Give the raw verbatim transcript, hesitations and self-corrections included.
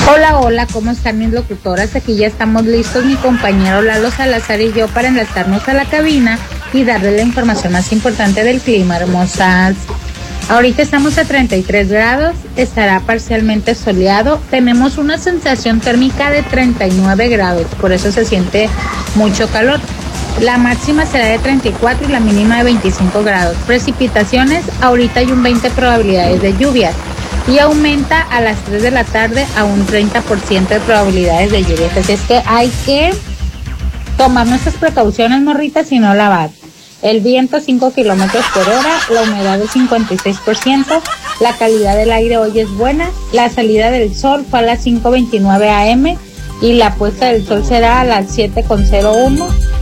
Hola, hola, ¿cómo están mis locutoras? Aquí ya estamos listos, mi compañero Lalo Salazar y yo, para enlazarnos a la cabina y darle la información más importante del clima, hermosas. Ahorita estamos a treinta y tres grados, estará parcialmente soleado, tenemos una sensación térmica de treinta y nueve grados, por eso se siente mucho calor. La máxima será de treinta y cuatro y la mínima de veinticinco grados. Precipitaciones, ahorita hay un veinte por ciento de probabilidades de lluvias y aumenta a las tres de la tarde a un treinta por ciento de probabilidades de lluvias. Así es que hay que tomar nuestras precauciones, morritas, y no lavar. El viento cinco kilómetros por hora, la humedad del cincuenta y seis por ciento, la calidad del aire hoy es buena, la salida del sol fue a las cinco veintinueve a eme y la puesta del sol será a las siete cero uno.